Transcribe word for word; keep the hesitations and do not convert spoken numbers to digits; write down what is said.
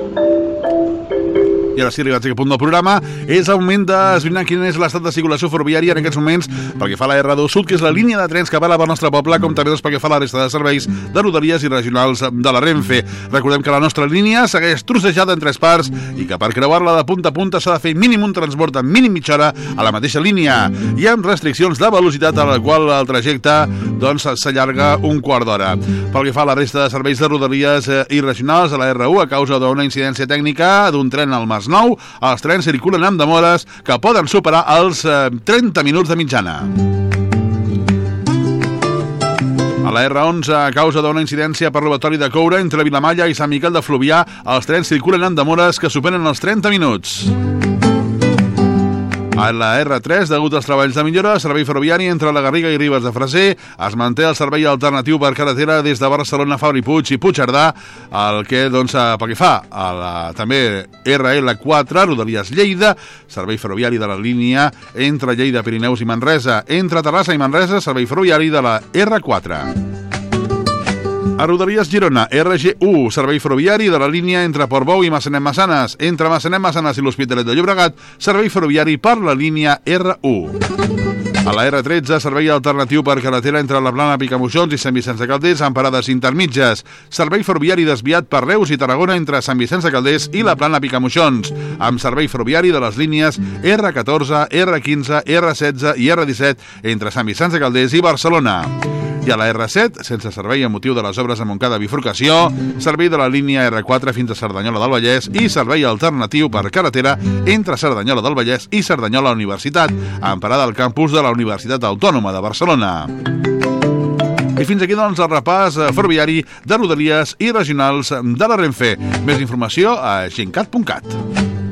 I ara sí, arribats a aquest punt del programa, és el moment d'esbrinar quin és l'estat de circulació ferroviària en aquests moments pel que fa a la erre dos Sud, que és la línia de trens que va a la nostre poble, com també doncs, pel que fa a la resta de serveis de rodalies i regionals de la Renfe. Recordem que la nostra línia segueix trossejada en tres parts i que per creuar-la de punta a punta s'ha de fer mínim un transbord en mínim mitja hora a la mateixa línia i amb restriccions de velocitat a la qual el trajecte doncs, s'allarga un quart d'hora. Pel que fa a la resta de serveis de rodalies i regionals a la erre u, a causa d'una incidència tècnica d'un tren al Masnou, els trens circulen amb demores que poden superar els eh, trenta minuts de mitjana. A la erre onze, a causa d'una incidència per robatori de coure entre Vilamalla i Sant Miquel de Fluvià, els trens circulen amb demores que superen els trenta minuts. A la erre tres, degut als treballs de millora, servei ferroviari entre la Garriga i Ribes de Freser, es manté el servei alternatiu per carretera des de Barcelona, Fabra i Puig i Puigcerdà, el que, doncs, pel que fa a la, també erre ele quatre, Rodalies Lleida, servei ferroviari de la línia entre Lleida, Pirineus i Manresa, entre Terrassa i Manresa, servei ferroviari de la erre quatre. A Rodalies Girona, erre ge u, servei ferroviari de la línia entre Portbou i Massanet-Massanes, entre Massanet-Massanes i l'Hospitalet de Llobregat, servei ferroviari per la línia erre u. A la erre tretze, servei alternatiu per carretera entre la Plana Picamoixons i Sant Vicenç de Calders amb parades intermitges, servei ferroviari desviat per Reus i Tarragona entre Sant Vicenç de Calders i la Plana Picamoixons, amb servei ferroviari de les línies erre catorze, erre quinze, erre setze i erre disset entre Sant Vicenç de Calders i Barcelona. I a la erre set, sense servei a motiu de les obres a Montcada bifurcació, servei de la línia erre quatre fins a Cerdanyola del Vallès i servei alternatiu per carretera entre Cerdanyola del Vallès i Cerdanyola Universitat, amb parada al campus de la Universitat Autònoma de Barcelona. I fins aquí, doncs, el repàs ferroviari de rodalies i regionals de la Renfe. Més informació a gencat punt cat.